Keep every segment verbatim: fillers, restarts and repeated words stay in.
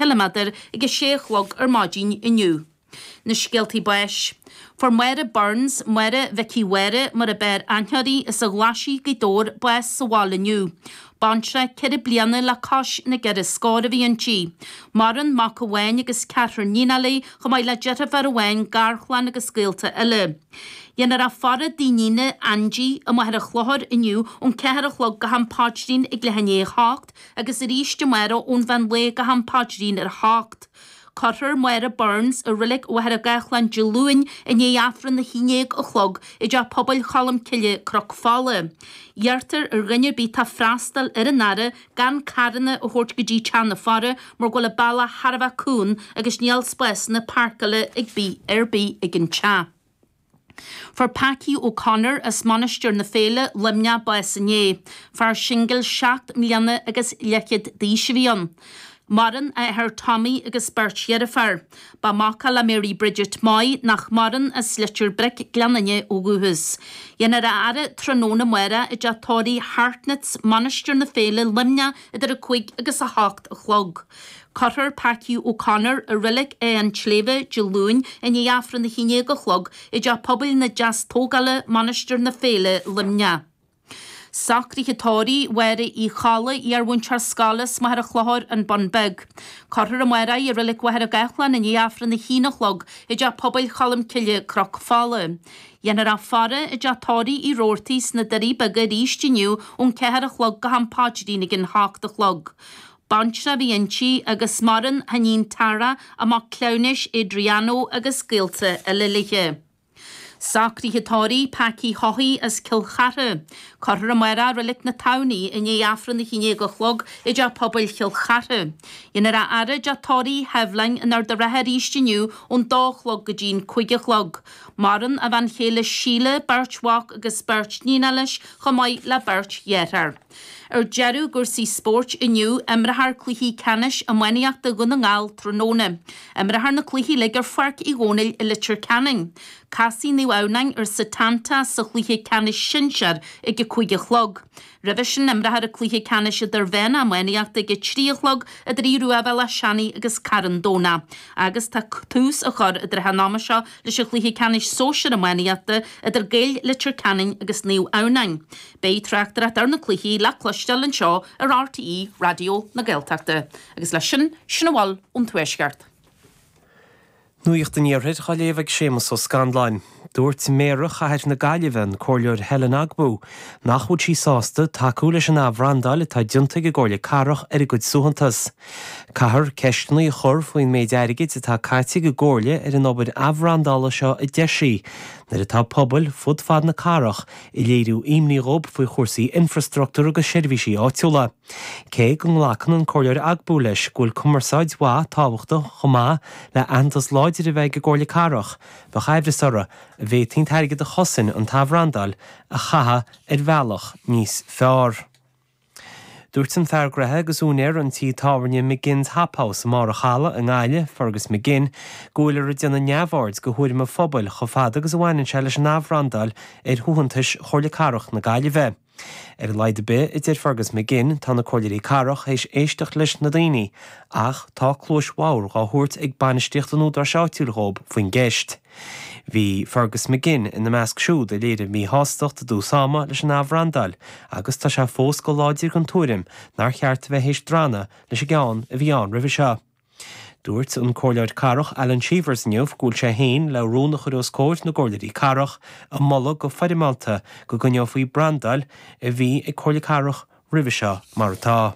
kilometr ag séchlog ar mádín inniu. Na scialtaí bais. For muire Burns, muire Vicky Were, mar a bear antheirí is a ghlaisí gydór bais sa bháil inniu. Bantre cire bliana le cos na geire scóir a bhí antí. Maran mac a bhain agus Catherine Nínalaí chumai le jeta fer a bhain garchlan agus scéalta eile. Ienar a fara daoine Angie a maithar a chlothar inniu ón ceithar a chlog go hampáidrín ag le hané hácht agus a ríiste muire ón bhain le go hampáidrín ar hácht. Cotter Moira Burns a rilik o had a gachlan Juluin in ye afran the hineag a chlog i ja pobl chalam kille croc falle. Yerter a rinne bita frastal er a nare gan carne a hortgiji chan na fare mor gola bala harva coon agus niel spes na parkele ig bi er bi igin cha. For Paki O'Connor as monaster na féle limnia ba sanye. For shingle shacht milianne agus lekid di shivion. Maran a her Tommy agus Bert Yerifar. Ba Maka la Mary Bridget Moy nach Maran a slitcher brick glananye oguhus. Yenera are tronona muera i jatori Hartnets monaster na féle limnia idir a quig agus a hacht a chlog. Cotter Paki O'Connor a rilik e an chleve Jaloon in ye afran the hineag a chlog i ja pobl na jas togale monaster na féle limnia. Sacri hitori were I chala I ar winchar scalas mahar a chlahor an Bunbeg. Cotter a muera I rilik wahar a gachlan in ye afran the hina chlog i ja pobl chalam kille croc falle. Yenar a fara i ja tori I rortis na dari bygad ishtiniu on cehar a chlog gaham pajdinig in hach the chlog. Banchna Bianchi agus Maran Hanin Tara a ma clownish Adriano agus Gilta a lilige. Sacri hitori Paki Hohi as Kilchare. Corra Mera relic na towni in ye afran the hine go chlog i ja pobl Kilchare. Yenera ara ja tori hevling in ar the reheristinu on dachlog gajin quigachlog. Maran a van hele Sheila Birchwalk agus Birch Ninalish chamai la Birch Yetter. Er Jeru gursi sport inu emrahar clihi canish a mweniach de gunangal tronone. Emrahar na clihi legar fark I gonil I licher canning. Cassi ni wawnang er satanta sa clihi canish shinshar I ge cuige chlog. Revision emrahar a clihi canish der ven a mweniach de ge triachlog a der iru avela shani agus carandona. Agus ta tus a chor a der hanamasha lish a clihi canish social a mweniach de a der gail licher canning agus new wawnang. Bei tractor at er na clihi la Stel and Shaw ar R T E radio na Gaeltachta agus lei sin sinawal ón tuaisceart. Nuacht den níorthid cha léomh sémas ó Scandláin. Dúirt méireach a heir na gaiilehn cóirleor Helen Agbo. Nachhúd sí sásta taú leis an abhrandal tá dionta go gáile carach ar a gcuid suhantas. Cahar ceistnaí a chur faoin méid airigid atá caite go gáile ar an obair abhrandala seo i deisí. Nar atá pobl fud fad na carach I léirú imní rob faoi chórsaí infrastruchtúr agus seirbhísí áitiúla. Cé go nglachan an cóirleor Agbo leis gúil cumarsáid mhá tábhachta chomá le antas láidir a bheith go gáile carach. Ba chaibhre sora a bhétín tairgid a chosin an tabhrandal a chaha ar bhealach níos fearr. Dúirt an feargrathe agus únéir an tí táhairne McGinn's Haphouse mar a chala an gáile Fergus McGinn gúilir a déanna neamhard go thuairim a phobal cho fada agus bhhainn se leis an abhrandal ar thuhantais chorla carach na gáile bheith. Er leide be it er Fergus McGinn tá na cóirí carach éis éisteach leis na daoine ach tá clúis mhór gá thuairt ag bainisteocht an údar seáitiúilrób faoin gceist. Bhí Fergus McGinn in na measc siúd a léidir mí hástacht a dú sama leis an abhrandal agus tá se fós go láidir an túirim nar cheart bheith hééis drana leis a gceann a bhí an ribh seo. Dúirt an cóirleor carach Alan Shivers nniuh gúil sé hain le rúna chuirós cóir na gcóirlaí carach a molla go fadimalta go gonneamh faoi brandal a bhí ag cóirla carach ribh seo mar atá.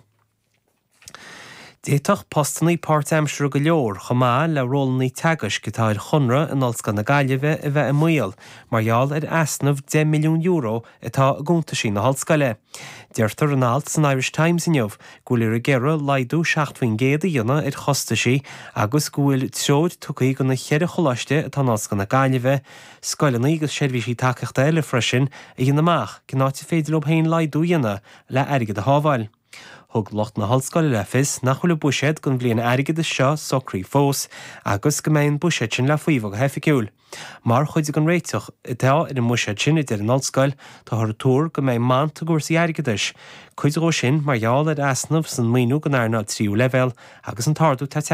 Déitach postannaí Páirt Amstere go leor chomá le rólannaí teagais go táir chunra an olscan na gaiileheh a bheith i mbaol, margheall ar easnamh ten milliún euro atá a gúnta sin na hallscoile. Deirtar an alt san Irish Times inniuh gúil ar a ghearra laidú seachtmhaoin géad a dhéanana ar chostaisí agus gúil treoid tucaí go na cheire choláiste atá an olscan na gaiileheh, scoileannaí agus seirbhísí takeachta eile freisin a dhéanamach go náte féidir ob haon laidú dhéana le airgid a hábhail. Thug locht na hallscoile lefis nach chula buisiad gon bblion airgid is seo socrí fós agus go mbeidh buisiad sin le faoimh go heificiúil. Mar chuid an réiteach atá ar an muisiad sin idir an hallscoil tá thar túr go mbeidh mant a gúirsaí airgid is. Cuid ó sin margheall ar easnamh san míonú go nár ná tríú level agus an tardú tá